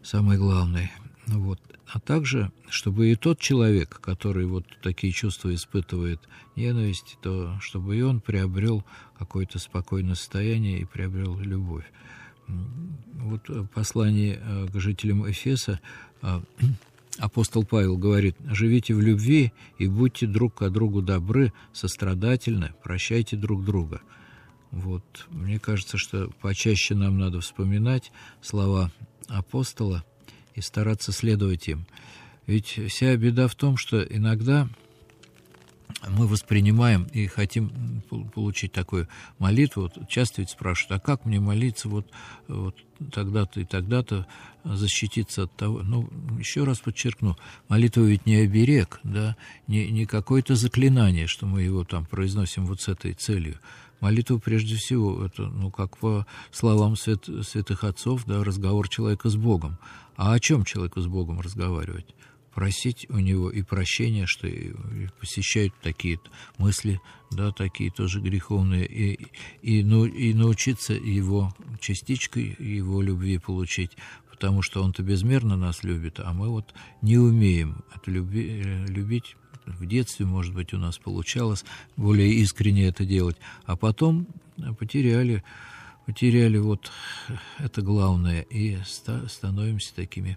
самый главный. Вот. А также, чтобы и тот человек, который вот такие чувства испытывает, ненависть, то чтобы и он приобрел какое-то спокойное состояние и приобрел любовь. Вот в послании к жителям Эфеса апостол Павел говорит: «Живите в любви и будьте друг к другу добры, сострадательны, прощайте друг друга». Вот. Мне кажется, что почаще нам надо вспоминать слова апостола и стараться следовать им. Ведь вся беда в том, что иногда мы воспринимаем и хотим получить такую молитву. Вот часто ведь спрашивают: а как мне молиться вот тогда-то и тогда-то, защититься от того? Ну, еще раз подчеркну, молитва ведь не оберег, да, не какое-то заклинание, что мы его там произносим вот с этой целью. Молитва, прежде всего, это, как по словам святых отцов, да, разговор человека с Богом. А о чем человеку с Богом разговаривать? Просить у него и прощения, что и посещают такие мысли, да, такие тоже греховные, и научиться его частичкой его любви получить, потому что он-то безмерно нас любит, а мы вот не умеем эту любить. В детстве, может быть, у нас получалось более искренне это делать, а потом потеряли вот это главное, и становимся такими,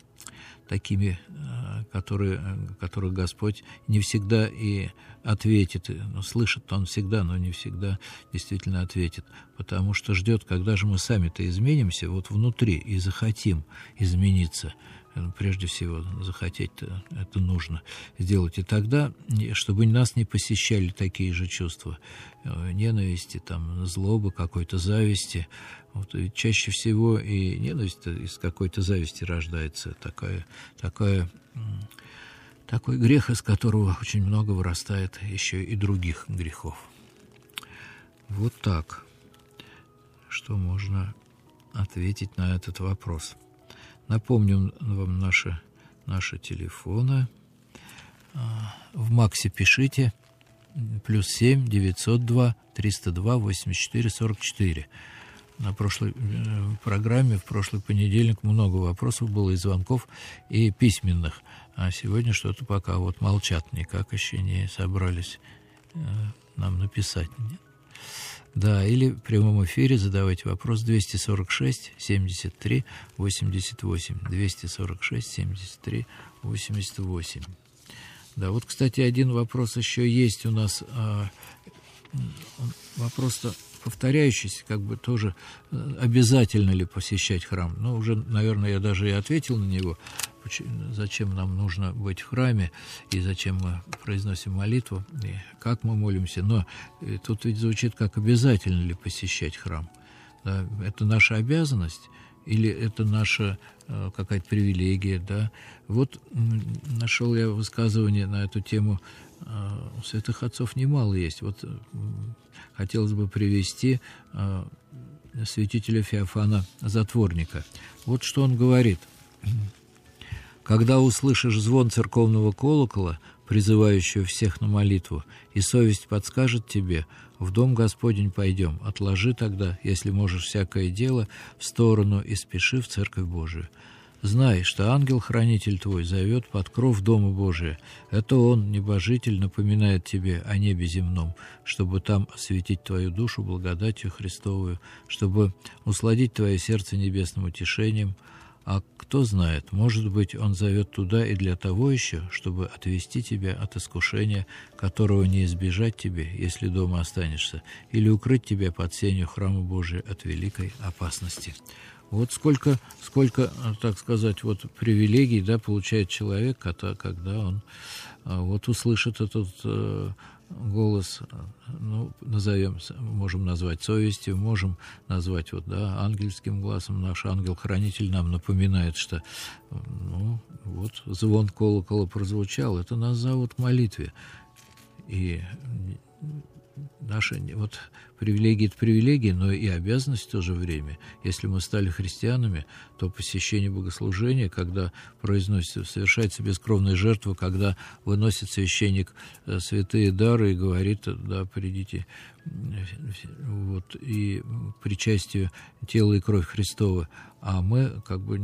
которых Господь не всегда и ответит. Слышит Он всегда, но не всегда действительно ответит, потому что ждет, когда же мы сами-то изменимся вот внутри и захотим измениться. Прежде всего, захотеть-то это нужно сделать. И тогда, чтобы нас не посещали такие же чувства ненависти, там, злобы, какой-то зависти. Вот, и чаще всего и ненависть из какой-то зависти рождается. Такой грех, из которого очень много вырастает еще и других грехов. Вот так. Что можно ответить на этот вопрос? Напомню вам наши телефоны. В МАКСе пишите +7 902 302 84 44. На прошлой программе, в прошлый понедельник, много вопросов было, и звонков, и письменных. А сегодня что-то пока вот молчат, никак еще не собрались нам написать. Да, или в прямом эфире задавайте вопрос 246 73 88. 246 73 88. Да, вот, кстати, один вопрос еще есть у нас. Вопрос-то повторяющийся, как бы тоже обязательно ли посещать храм? Ну, уже, наверное, я даже и ответил на него. Зачем нам нужно быть в храме, и зачем мы произносим молитву, и как мы молимся. Но тут ведь звучит, как обязательно ли посещать храм. Да? Это наша обязанность или это наша какая-то привилегия, да? Вот нашел я высказывание на эту тему. У святых отцов немало есть. Вот хотелось бы привести святителя Феофана Затворника. Вот что он говорит. «Когда услышишь звон церковного колокола, призывающего всех на молитву, и совесть подскажет тебе: в дом Господень пойдем, отложи тогда, если можешь, всякое дело в сторону и спеши в Церковь Божию. Знай, что ангел-хранитель твой зовет под кров Дома Божия. Это он, небожитель, напоминает тебе о небе земном, чтобы там осветить твою душу благодатью Христовую, чтобы усладить твое сердце небесным утешением. А кто знает, может быть, он зовет туда и для того еще, чтобы отвести тебя от искушения, которого не избежать тебе, если дома останешься, или укрыть тебя под сенью храма Божия от великой опасности». Вот сколько, так сказать, вот привилегий, да, получает человек, когда он вот услышит этот голос, можем назвать совестью, можем назвать ангельским глазом. Наш ангел-хранитель нам напоминает, что вот звон колокола прозвучал, это нас зовут к молитве. И наши вот привилегии — это привилегии, но и обязанность в то же время. Если мы стали христианами, то посещение богослужения, когда совершается бескровная жертва, когда выносит священник святые дары и говорит: да, придите, вот, и причастию тела и кровь Христова, а мы как бы